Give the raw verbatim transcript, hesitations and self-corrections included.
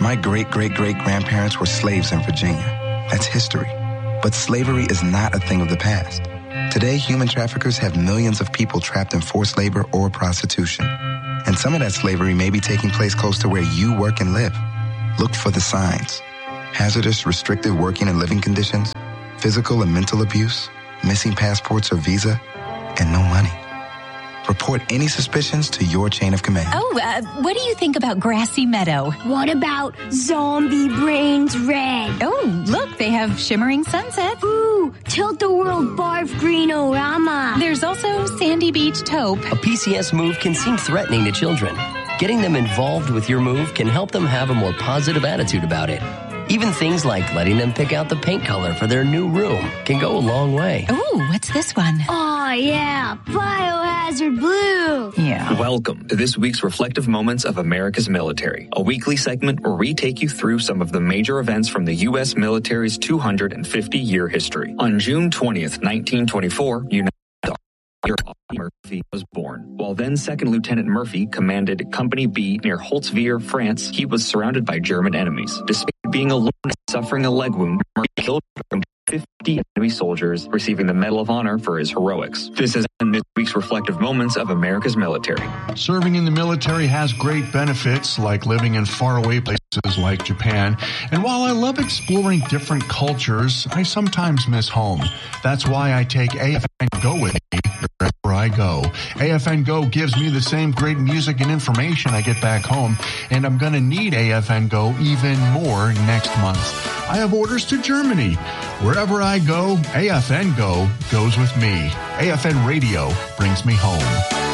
My great-great-great-grandparents were slaves in Virginia. That's history. But slavery is not a thing of the past. Today, human traffickers have millions of people trapped in forced labor or prostitution. And some of that slavery may be taking place close to where you work and live. Look for the signs. Hazardous, restrictive working and living conditions, physical and mental abuse, missing passports or visa, and no money. Report any suspicions to your chain of command. Oh, uh, what do you think about Grassy Meadow? What about Zombie Brains Red? Oh, look, they have Shimmering Sunset. Ooh, Tilt-A-Whirl Barf Green-O-Rama. There's also Sandy Beach Taupe. A P C S move can seem threatening to children. Getting them involved with your move can help them have a more positive attitude about it. Even things like letting them pick out the paint color for their new room can go a long way. Ooh, what's this one? Oh, yeah, Biohazard Blue. Yeah. Welcome to this week's Reflective Moments of America's Military, a weekly segment where we take you through some of the major events from the U S military's two hundred fifty year history. On June twentieth, nineteen twenty-four, United Murphy was born. While then Second Lieutenant Murphy commanded Company B near Holtzwihr, France, he was surrounded by German enemies. Despite being alone and suffering a leg wound, Murphy killed fifty enemy soldiers, receiving the Medal of Honor for his heroics. This is in this week's Reflective Moments of America's Military. Serving in the military has great benefits, like living in faraway places like Japan. And while I love exploring different cultures, I sometimes miss home. That's why I take A F N Go with me wherever I go. A F N Go gives me the same great music and information I get back home, and I'm going to need A F N Go even more next month. I have orders to Germany. Wherever I go, A F N Go goes with me. A F N Radio brings me home.